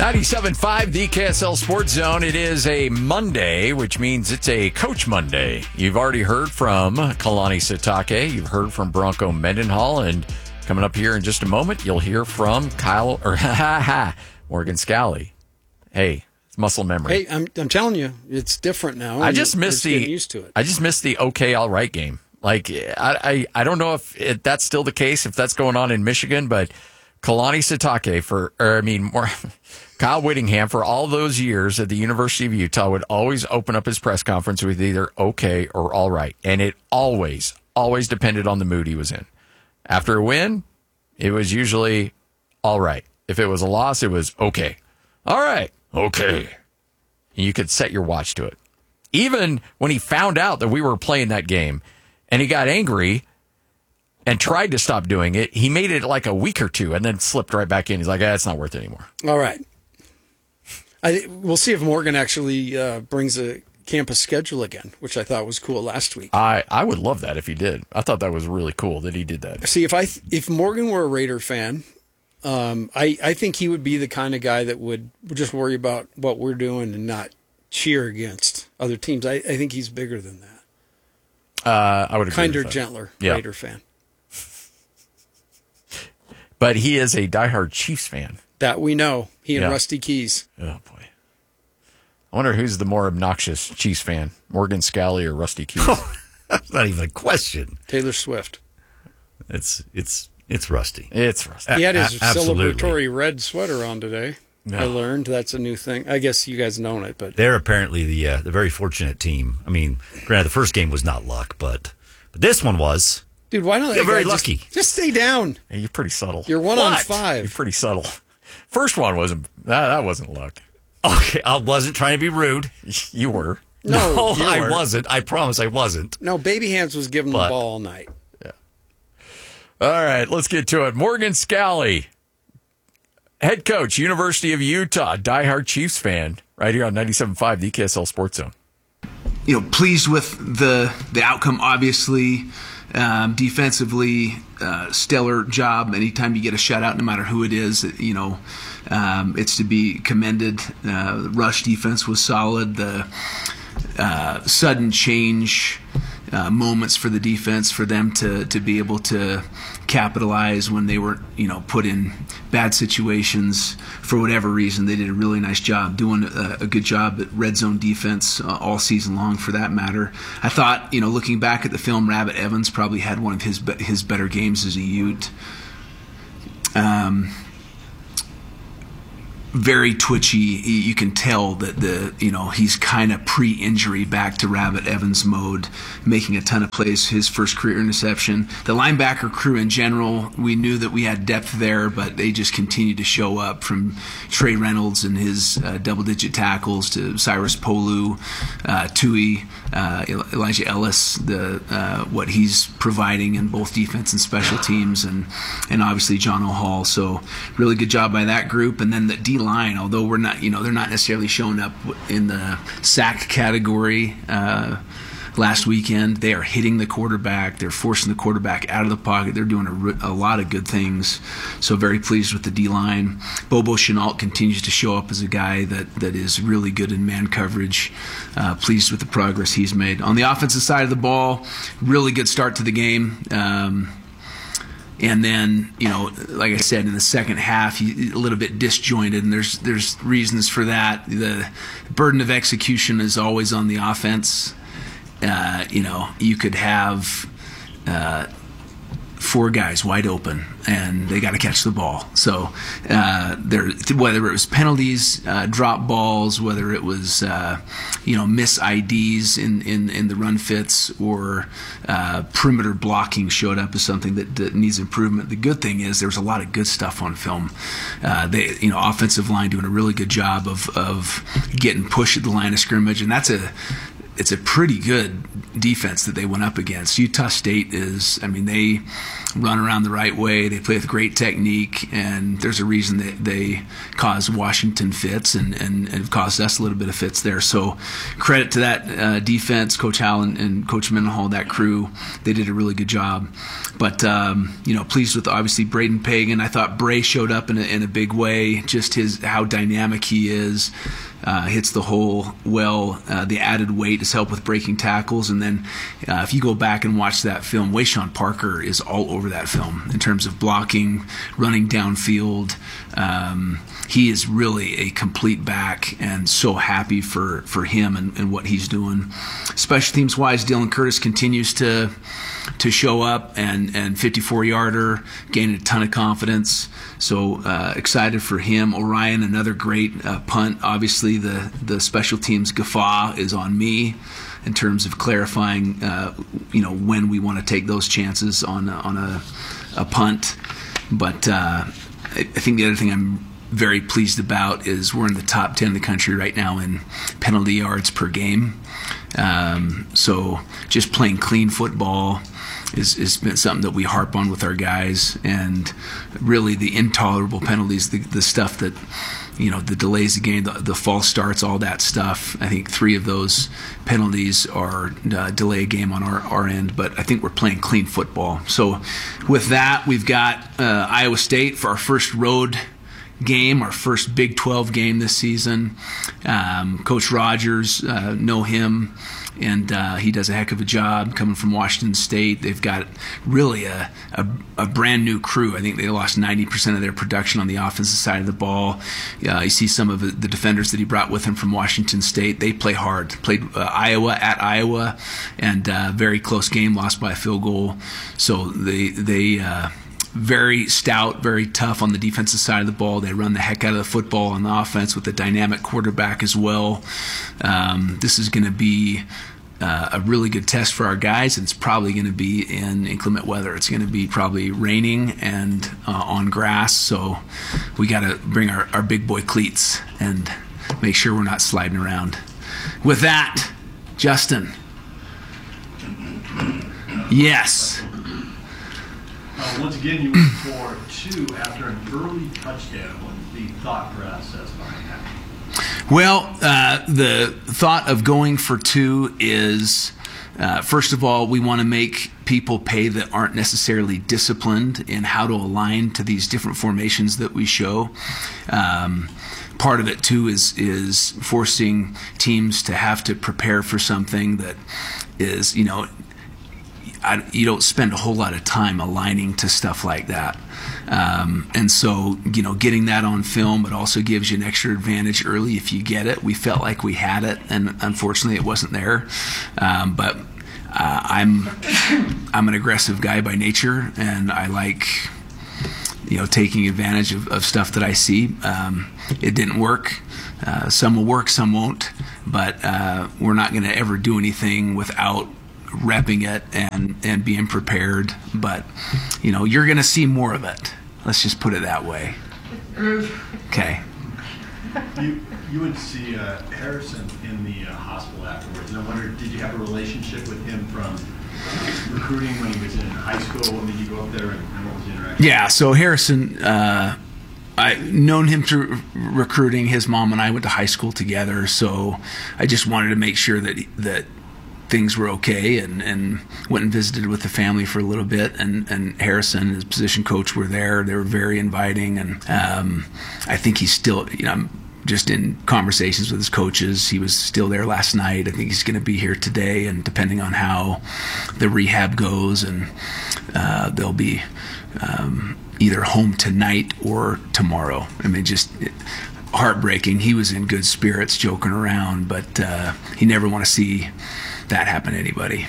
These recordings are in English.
97.5, the KSL Sports Zone. It is a Monday, which means it's a Coach Monday. You've already heard from Kalani Sitake. You've heard from Bronco Mendenhall. And coming up here in just a moment, you'll hear from Morgan Scalley. Hey, it's muscle memory. Hey, I'm telling you, it's different now. I just missed getting used to it. I just missed the okay, all right game. Like, I don't know if that's still the case, if that's going on in Michigan, but Kalani Sitake Kyle Whittingham for all those years at the University of Utah would always open up his press conference with either okay or all right. And it always depended on the mood he was in. After a win, it was usually all right. If it was a loss, it was okay. All right. Okay. And you could set your watch to it. Even when he found out that we were playing that game and he got angry and tried to stop doing it, he made it like a week or two and then slipped right back in. He's like, it's not worth it anymore. All right. We'll see if Morgan actually brings a campus schedule again, which I thought was cool last week. I would love that if he did. I thought that was really cool that he did that. See, if Morgan were a Raider fan, I think he would be the kind of guy that would just worry about what we're doing and not cheer against other teams. I think he's bigger than that. I would agree. Kinder, gentler Raider fan. But he is a diehard Chiefs fan. That we know. He and Rusty Keys. Oh, boy. I wonder who's the more obnoxious Chiefs fan, Morgan Scalley or Rusty Keys? That's not even a question. Taylor Swift. It's Rusty. It's Rusty. He had his celebratory red sweater on today. No. I learned that's a new thing. I guess you guys know it, but they're apparently the very fortunate team. I mean, granted, the first game was not luck, but this one was. Dude, why not? They're very lucky. Just stay down. Hey, you're pretty subtle. You're 1 on 5. You're pretty subtle. First one wasn't. That wasn't luck. Okay, I wasn't trying to be rude. You were. No, I wasn't. I promise I wasn't. No, Baby Hands was giving the ball all night. Yeah. All right, let's get to it. Morgan Scalley, head coach, University of Utah, diehard Chiefs fan, right here on 97.5, the KSL Sports Zone. Pleased with the outcome, obviously. Defensively, stellar job. Anytime you get a shutout, no matter who it is, it's to be commended. The rush defense was solid. The sudden change moments for the defense, for them to be able to capitalize when they were put in bad situations for whatever reason. They did a really nice job doing a good job at red zone defense all season long, for that matter. I thought, looking back at the film, Rabbit Evans probably had one of his better games as a Ute. Very twitchy. You can tell that he's kind of pre-injury back to Rabbit Evans mode, making a ton of plays. His first career interception. The linebacker crew in general, we knew that we had depth there, but they just continued to show up, from Trey Reynolds and his double-digit tackles to Cyrus Polu, Tui, Elijah Ellis, what he's providing in both defense and special teams, and obviously John O'Hall. So really good job by that group. And then the D-line, although we're not, they're not necessarily showing up in the sack category last weekend, they are hitting the quarterback. They're forcing the quarterback out of the pocket. They're doing a lot of good things. So very pleased with the D-line. Bobo Chenault continues to show up as a guy that is really good in man coverage. Pleased with the progress he's made. On the offensive side of the ball, really good start to the game. And then, like I said, in the second half, a little bit disjointed, and there's reasons for that. The burden of execution is always on the offense. You could have 4 guys wide open, and they got to catch the ball. So whether it was penalties, drop balls, whether it was miss IDs in the run fits, or perimeter blocking showed up as something that needs improvement. The good thing is there was a lot of good stuff on film. Offensive line doing a really good job of getting push at the line of scrimmage, and that's it's a pretty good defense that they went up against. Utah State is, I mean, they run around the right way. They play with great technique, and there's a reason that they caused Washington fits and have caused us a little bit of fits there. So credit to that defense, Coach Howell and Coach Mendenhall, that crew. They did a really good job. But, pleased with, obviously, Braden Pagan. I thought Bray showed up in a big way, just how dynamic he is. Hits the hole well. The added weight has helped with breaking tackles. And then if you go back and watch that film, Wayshawn Parker is all over that film in terms of blocking, running downfield. He is really a complete back, and so happy for him and what he's doing. Special teams wise, Dylan Curtis continues to show up and 54-yarder, gaining a ton of confidence. So excited for him. Orion, another great punt. Obviously, the special teams guffaw is on me in terms of clarifying, when we want to take those chances on a punt. But I think the other thing I'm very pleased about is we're in the top 10 in the country right now in penalty yards per game. So just playing clean football is been something that we harp on with our guys, and really the intolerable penalties, the stuff that, the delays the game, the false starts, all that stuff. I think 3 of those penalties are delay a game on our end, but I think we're playing clean football. So with that, we've got Iowa State for our first road game, our first Big 12 game this season. Coach Rogers, know him, and he does a heck of a job coming from Washington State. They've got really a brand new crew. I think they lost 90% of their production on the offensive side of the ball. You see some of the defenders that he brought with him from Washington State. They play hard. Played Iowa at Iowa, and very close game, lost by a field goal. So they very stout, very tough on the defensive side of the ball. They run the heck out of the football on the offense with a dynamic quarterback as well. This is going to be a really good test for our guys, and it's probably going to be in inclement weather. It's going to be probably raining and on grass, so we got to bring our big boy cleats and make sure we're not sliding around. With that, Justin. Yes. Once again, you went for 2 after an early touchdown. What's the thought process behind that? Well, the thought of going for 2 is, first of all, we want to make people pay that aren't necessarily disciplined in how to align to these different formations that we show. Part of it, too, is forcing teams to have to prepare for something that is, you don't spend a whole lot of time aligning to stuff like that. And so, getting that on film, it also gives you an extra advantage early if you get it. We felt like we had it, and unfortunately it wasn't there. But I'm an aggressive guy by nature, and I like, taking advantage of stuff that I see. It didn't work. Some will work, some won't. But we're not going to ever do anything without repping it and being prepared. But you're going to see more of it. Let's just put it that way. Okay. You would see Harrison in the hospital afterwards, and I wonder, did you have a relationship with him from recruiting when he was in high school? When did you go up there, and what was the interaction? Yeah, so Harrison, I've known him through recruiting. His mom and I went to high school together, so I just wanted to make sure that things were okay, and went and visited with the family for a little bit, and Harrison, his position coach, were there. They were very inviting, and I think he's still, I'm just in conversations with his coaches. He was still there last night. I think he's going to be here today, and depending on how the rehab goes, and they'll be either home tonight or tomorrow. I mean, just heartbreaking. He was in good spirits, joking around, but he never want to see that happen to anybody.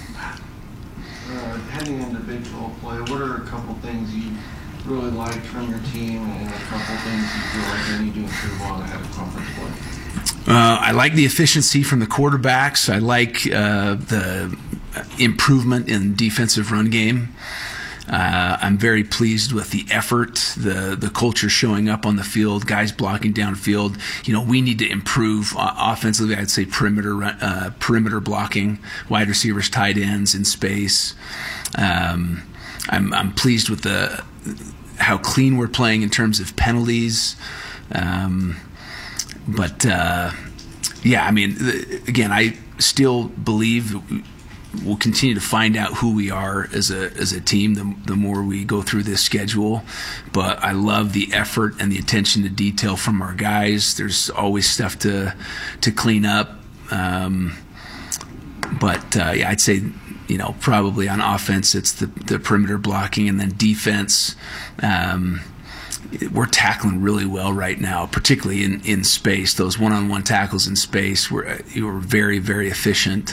Heading into Big 12 play, what are a couple things you really liked from your team, and a couple things you feel like they need to improve on ahead of conference play? I like the efficiency from the quarterbacks. I like the improvement in defensive run game. I'm very pleased with the effort, the culture showing up on the field, guys blocking downfield. We need to improve offensively. I'd say perimeter blocking, wide receivers, tight ends in space. I'm pleased with how clean we're playing in terms of penalties. Again, I still believe that we'll continue to find out who we are as a team the more we go through this schedule. But I love the effort and the attention to detail from our guys. There's always stuff to clean up. I'd say, probably on offense it's the perimeter blocking, and then defense. We're tackling really well right now, particularly in space. Those one-on-one tackles in space were very, very efficient.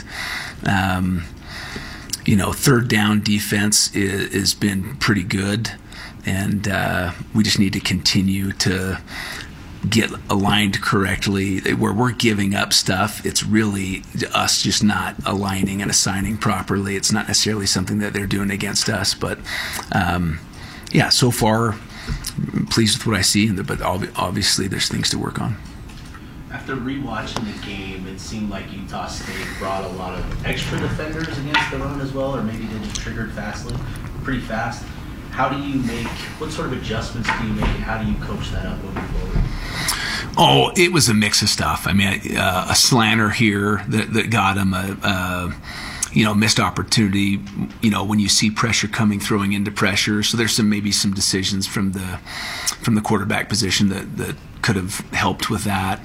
Third down defense has been pretty good, and we just need to continue to get aligned correctly. Where we're giving up stuff, it's really us just not aligning and assigning properly. It's not necessarily something that they're doing against us, but so far, I'm pleased with what I see, but obviously there's things to work on. After rewatching the game, it seemed like Utah State brought a lot of extra defenders against the run as well, or maybe they just triggered pretty fast. What sort of adjustments do you make, and how do you coach that up moving forward? Oh, it was a mix of stuff. I mean, a slanter here that got him missed opportunity, when you see pressure coming, throwing into pressure. So there's maybe some decisions from the quarterback position that could have helped with that.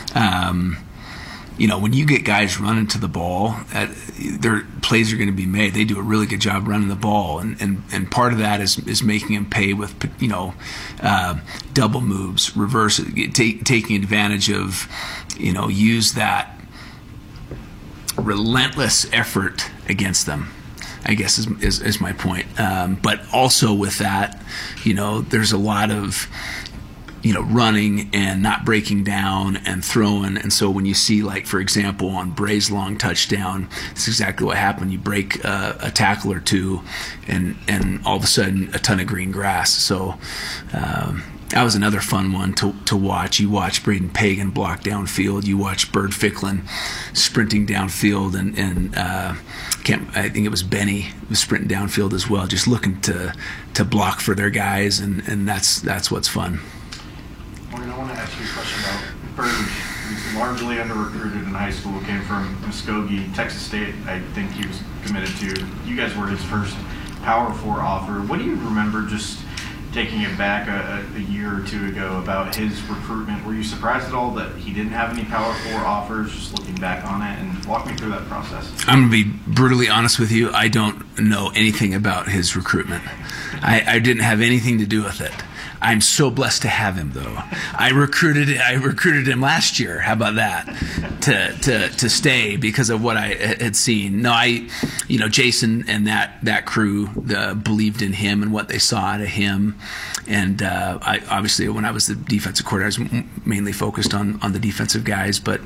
When you get guys running to the ball, their plays are going to be made. They do a really good job running the ball, and part of that is making them pay with double moves, reverse, taking advantage of, use that relentless effort against them, I guess is my point. But also with that, there's a lot of running and not breaking down and throwing. And so when you see, like, for example, on Bray's long touchdown, it's exactly what happened. You break a tackle or two, and all of a sudden a ton of green grass. So that was another fun one to watch. You watch Braden Pagan block downfield. You watch Bird Ficklin sprinting downfield, and I think it was Benny was sprinting downfield as well, just looking to block for their guys, and that's what's fun. Morgan, I want to ask you a question about Bird. He's largely under-recruited in high school, came from Muskogee, Texas State. I think he was committed to. You guys were his first Power 4 offer. What do you remember just taking it back a year or two ago about his recruitment? Were you surprised at all that he didn't have any Power 4 offers, just looking back on it? And walk me through that process. I'm going to be brutally honest with you. I don't know anything about his recruitment. I didn't have anything to do with it. I'm so blessed to have him, though. I recruited him last year. How about that? To stay because of what I had seen. No, Jason and that crew believed in him and what they saw out of him. And I obviously, when I was the defensive coordinator, I was mainly focused on the defensive guys. But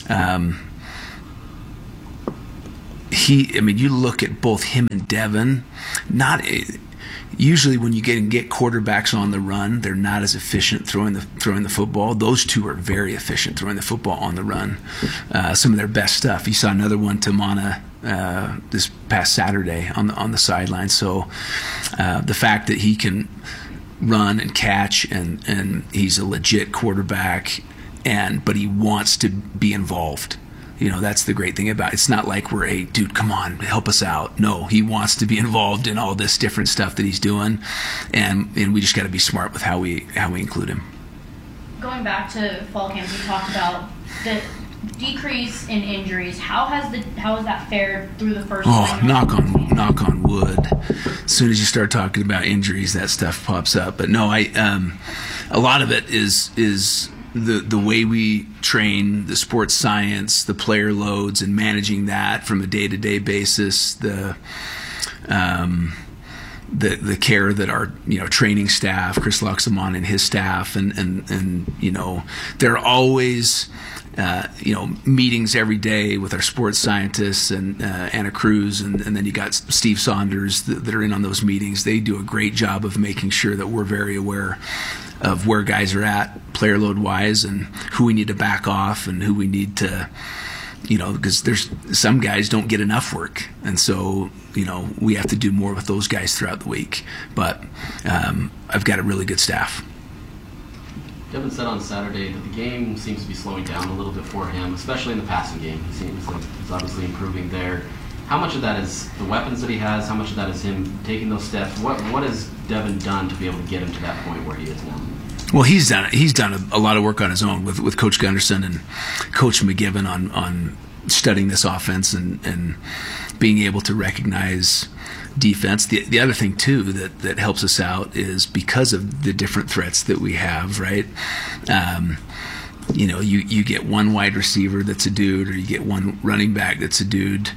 you look at both him and Devin. Usually when you get quarterbacks on the run, they're not as efficient throwing the football. Those two are very efficient throwing the football on the run. Some of their best stuff. You saw another one to Mana this past Saturday on the sideline. So the fact that he can run and catch and he's a legit quarterback, but he wants to be involved. That's the great thing about it. It's not like we're dude, come on, help us out. No, he wants to be involved in all this different stuff that he's doing, and we just got to be smart with how we include him. Going back to fall camp, you talked about the decrease in injuries. How has that fared through the first? Knock on wood. As soon as you start talking about injuries, that stuff pops up. But no, a lot of it is the way we train, the sports science, the player loads, and managing that from a day-to-day basis. the care that our training staff, Chris Luxemon and his staff, and there are always meetings every day with our sports scientists and Anna Cruz, and then you got Steve Saunders that are in on those meetings. They do a great job of making sure that we're very aware of where guys are at player load wise and who we need to back off and who we need to, because there's some guys don't get enough work, and so we have to do more with those guys throughout the week. But I've got a really good staff. Devin said on Saturday that the game seems to be slowing down a little bit for him, especially in the passing game. He seems like he's obviously improving there. How much of that is the weapons that he has? How much of that is him taking those steps? What has Devin done to be able to get him to that point where he is now? Well, he's done a lot of work on his own with Coach Gunderson and Coach McGibbon on studying this offense and being able to recognize defense. The other thing too that helps us out is because of the different threats that we have, right? You get one wide receiver that's a dude, or you get one running back that's a dude.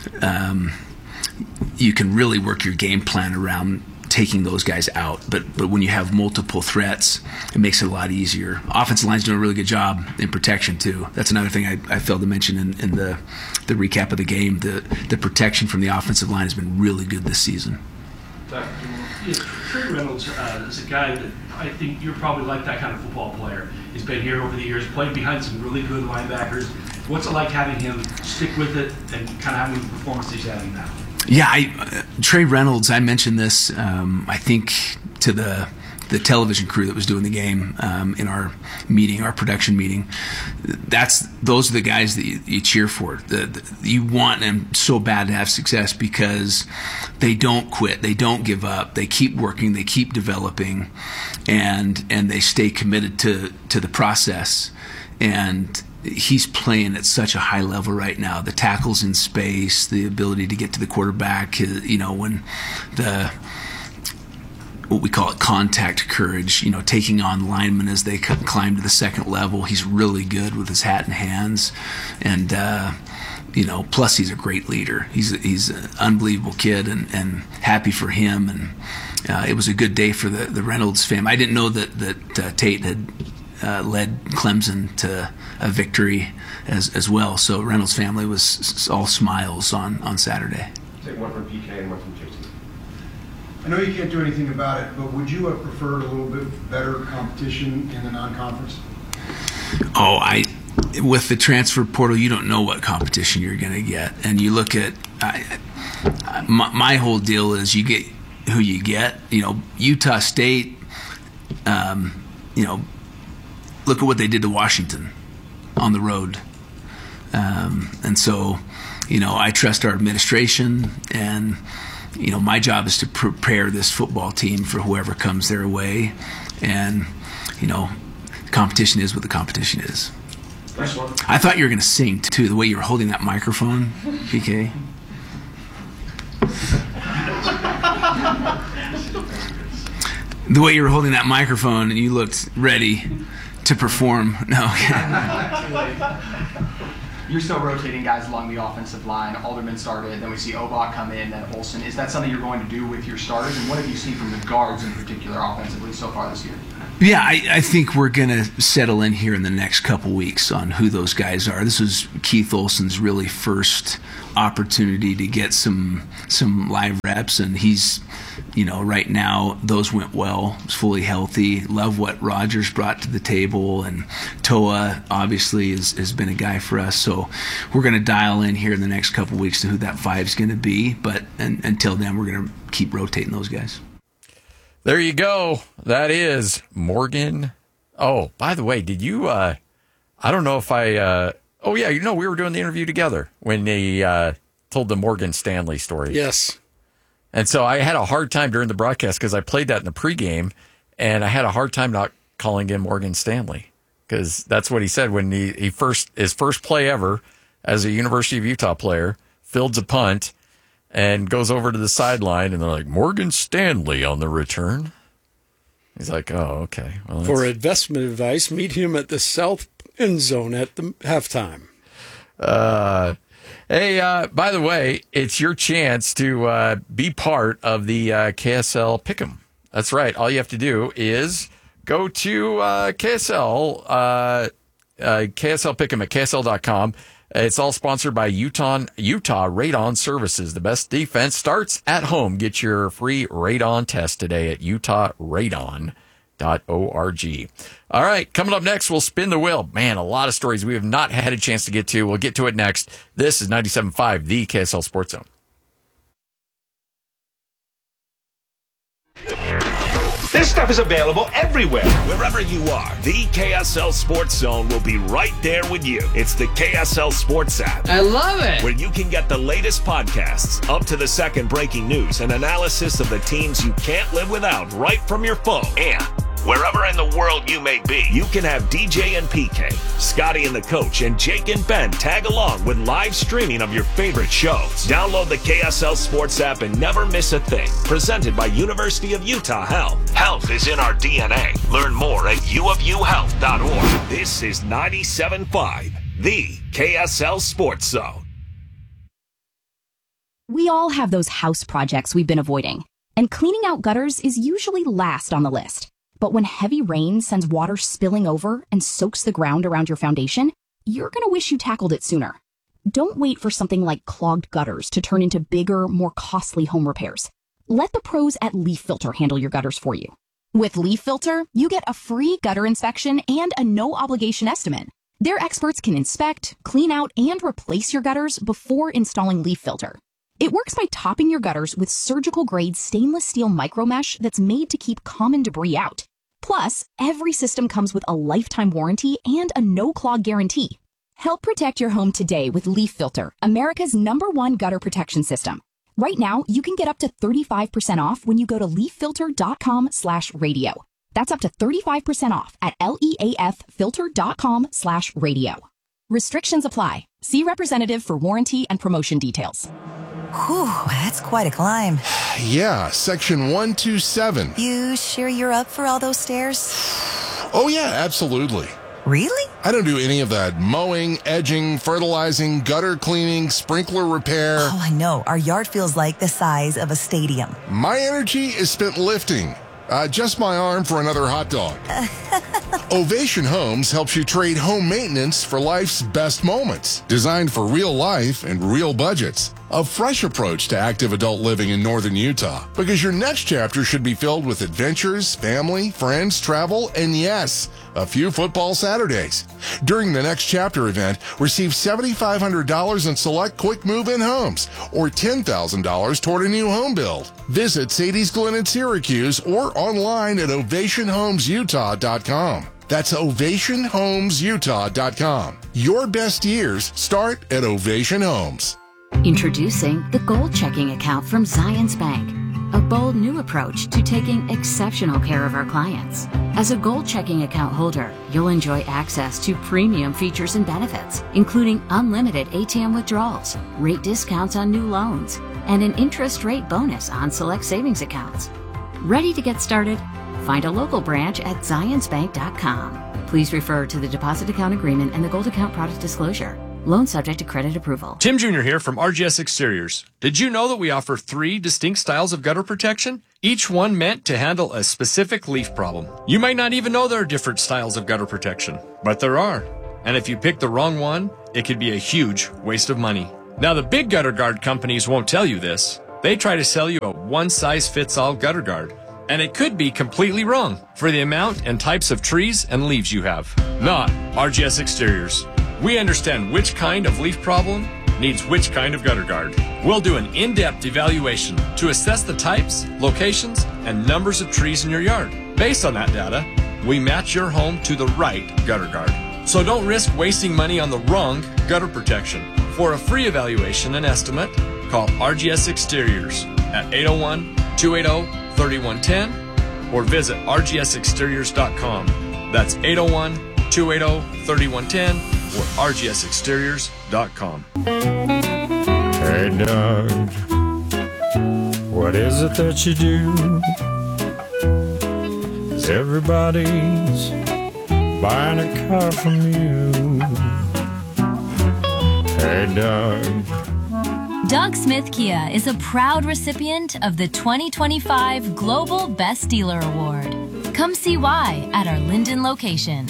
You can really work your game plan around taking those guys out, but when you have multiple threats, it makes it a lot easier. Offensive line's doing a really good job in protection too. That's another thing I failed to mention in the recap of the game. The protection from the offensive line has been really good this season. Trey Reynolds is a guy that I think you're probably like that kind of football player. He's been here over the years, played behind some really good linebackers. What's it like having him stick with it and kind of having the performance he's having now? Yeah, Trey Reynolds, I mentioned this, I think, to the television crew that was doing the game in our meeting, our production meeting. Those are the guys that you cheer for. You want them so bad to have success because they don't quit, they don't give up, they keep working, they keep developing, and they stay committed to the process. And he's playing at such a high level right now. The tackles in space, the ability to get to the quarterback, when what we call it contact courage, taking on linemen as they climb to the second level. He's really good with his hat and hands. And, plus he's a great leader. He's an unbelievable kid and happy for him. And it was a good day for the Reynolds family. I didn't know that Tate had led Clemson to a victory as well. So Reynolds' family was all smiles on Saturday. Take one from PK and one from Jason. I know you can't do anything about it, but would you have preferred a little bit better competition in the non-conference? With the transfer portal, you don't know what competition you're going to get. And you look at my whole deal is you get who you get. Utah State, look at what they did to Washington on the road. And so, I trust our administration, and, my job is to prepare this football team for whoever comes their way. And, competition is what the competition is. I thought you were going to sing, too, the way you were holding that microphone, PK. The way you were holding that microphone, and you looked ready to perform. No. You're still rotating guys along the offensive line. Alderman started, then we see Obach come in, then Olsen. Is that something you're going to do with your starters? And what have you seen from the guards in particular offensively so far this year? Yeah, I think we're going to settle in here in the next couple weeks on who those guys are. This was Keith Olsen's really first opportunity to get some live reps, and he's, right now those went well. He's fully healthy. Love what Rogers brought to the table, and Toa obviously has been a guy for us. So we're going to dial in here in the next couple weeks to who that 5's going to be. But until then, we're going to keep rotating those guys. There you go. That is Morgan. Oh, by the way, did you, I don't know if we were doing the interview together when they told the Morgan Stanley story. Yes. And so I had a hard time during the broadcast because I played that in the pregame, and I had a hard time not calling him Morgan Stanley because that's what he said when his first play ever as a University of Utah player, fields a punt, and goes over to the sideline, and they're like, Morgan Stanley on the return. He's like, oh, okay. Well, for investment advice, meet him at the south end zone at the halftime. Hey, by the way, it's your chance to be part of the KSL Pick'em. That's right. All you have to do is go to KSL Pick'em at KSL.com. It's all sponsored by Utah Radon Services. The best defense starts at home. Get your free radon test today at utahradon.org. All right, coming up next, we'll spin the wheel. Man, a lot of stories we have not had a chance to get to. We'll get to it next. This is 97.5, the KSL Sports Zone. This stuff is available everywhere. Wherever you are, the KSL Sports Zone will be right there with you. It's the KSL Sports app. I love it. Where you can get the latest podcasts, up to the second breaking news, and analysis of the teams you can't live without right from your phone. And wherever in the world you may be, you can have DJ and PK, Scotty and the coach, and Jake and Ben tag along with live streaming of your favorite shows. Download the KSL Sports app and never miss a thing. Presented by University of Utah Health. Health is in our DNA. Learn more at uofuhealth.org. This is 97.5, the KSL Sports Zone. We all have those house projects we've been avoiding, and cleaning out gutters is usually last on the list. But when heavy rain sends water spilling over and soaks the ground around your foundation, you're going to wish you tackled it sooner. Don't wait for something like clogged gutters to turn into bigger, more costly home repairs. Let the pros at Leaf Filter handle your gutters for you. With Leaf Filter, you get a free gutter inspection and a no-obligation estimate. Their experts can inspect, clean out, and replace your gutters before installing Leaf Filter. It works by topping your gutters with surgical-grade stainless steel micromesh that's made to keep common debris out. Plus, every system comes with a lifetime warranty and a no-clog guarantee. Help protect your home today with Leaf Filter, America's #1 gutter protection system. Right now, you can get up to 35% off when you go to leaffilter.com/radio. That's up to 35% off at leaffilter.com/radio. Restrictions apply. See representative for warranty and promotion details. Whew, that's quite a climb. Yeah, section 127. You sure you're up for all those stairs? Oh yeah, absolutely. Really? I don't do any of that mowing, edging, fertilizing, gutter cleaning, sprinkler repair. Oh, I know. Our yard feels like the size of a stadium. My energy is spent lifting. Just my arm for another hot dog. Ovation Homes helps you trade home maintenance for life's best moments. Designed for real life and real budgets. A fresh approach to active adult living in northern Utah. Because your next chapter should be filled with adventures, family, friends, travel, and yes, a few football Saturdays. During the Next Chapter event, receive $7,500 in select quick move-in homes or $10,000 toward a new home build. Visit Sadie's Glen in Syracuse or online at ovationhomesutah.com. That's ovationhomesutah.com. Your best years start at Ovation Homes. Introducing the Gold Checking Account from Zions Bank, a bold new approach to taking exceptional care of our clients. As a Gold Checking Account holder, you'll enjoy access to premium features and benefits, including unlimited ATM withdrawals, rate discounts on new loans, and an interest rate bonus on select savings accounts. Ready to get started? Find a local branch at zionsbank.com. Please refer to the deposit account agreement and the Gold Account product disclosure. Loan subject to credit approval. Tim Jr. here from RGS Exteriors. Did you know that we offer 3 distinct styles of gutter protection? Each one meant to handle a specific leaf problem. You might not even know there are different styles of gutter protection, but there are. And if you pick the wrong one, it could be a huge waste of money. Now, the big gutter guard companies won't tell you this. They try to sell you a one-size-fits-all gutter guard. And it could be completely wrong for the amount and types of trees and leaves you have. Not RGS Exteriors. We understand which kind of leaf problem needs which kind of gutter guard. We'll do an in-depth evaluation to assess the types, locations, and numbers of trees in your yard. Based on that data, we match your home to the right gutter guard. So don't risk wasting money on the wrong gutter protection. For a free evaluation and estimate, call RGS Exteriors at 801-280-3110 or visit rgsexteriors.com. That's 801-280-3110 or rgsexteriors.com. Hey Doug, what is it that you do? 'Cause everybody's buying a car from you. Hey Doug, Doug Smith Kia is a proud recipient of the 2025 Global Best Dealer Award. Come see why at our Linden location.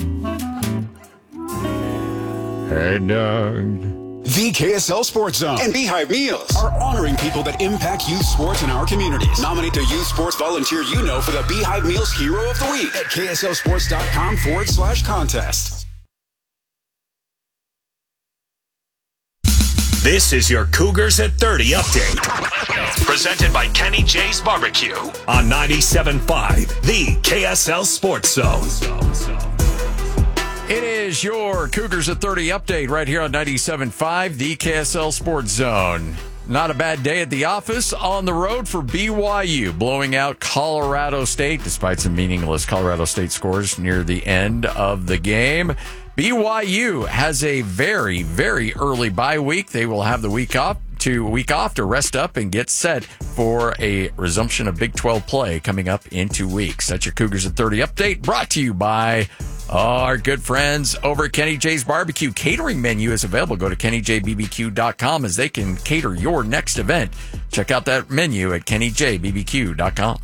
Hey, Doug. The KSL Sports Zone and Beehive Meals are honoring people that impact youth sports in our communities. Nominate the youth sports volunteer you know for the Beehive Meals Hero of the Week at kslsports.com/contest. This is your Cougars at 30 update. Presented by Kenny J's Barbecue on 97.5, the KSL Sports Zone. It is your Cougars at 30 update right here on 97.5, the KSL Sports Zone. Not a bad day at the office. On the road for BYU, blowing out Colorado State, despite some meaningless Colorado State scores near the end of the game. BYU has a very, very early bye week. They will have the week off to rest up and get set for a resumption of Big 12 play coming up in 2 weeks. That's your Cougars at 30 update, brought to you by our good friends over at Kenny J's Barbecue. Catering menu is available. Go to KennyJBBQ.com as they can cater your next event. Check out that menu at KennyJBBQ.com.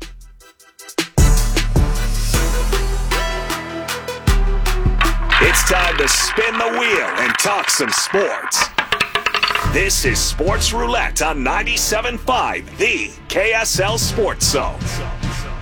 It's time to spin the wheel and talk some sports. This is Sports Roulette on 97.5, the KSL Sports Zone.